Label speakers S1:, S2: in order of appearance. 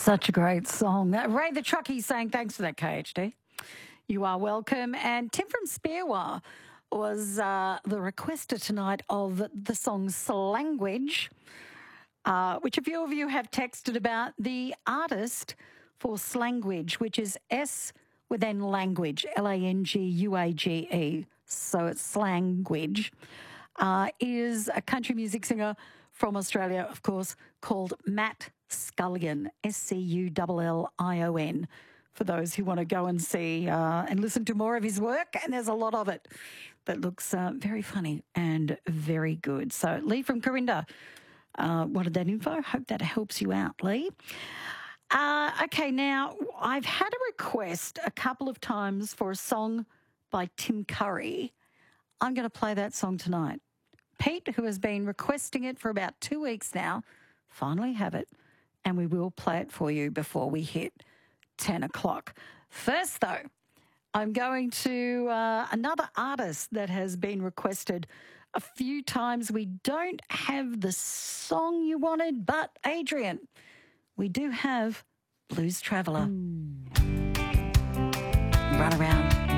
S1: Such a great song. Ray the Truckie saying thanks for that, KHD. You are welcome. And Tim from Spearwa was the requester tonight of the song Slanguage, which a few of you have texted about. The artist for Slanguage, which is S with then language, Language. So it's Slanguage, is a country music singer from Australia, of course, called Matt Scullion, Scullion, for those who want to go and see and listen to more of his work. And there's a lot of it that looks very funny and very good. So Lee from Corinda wanted that info. Hope that helps you out, Lee. Okay, now I've had a request a couple of times for a song by Tim Curry. I'm going to play that song tonight. Pete, who has been requesting it for about 2 weeks now, finally have it, and we will play it for you before we hit 10 o'clock. First, though, I'm going to another artist that has been requested a few times. We don't have the song you wanted, but Adrian, we do have Blues Traveller. Run around.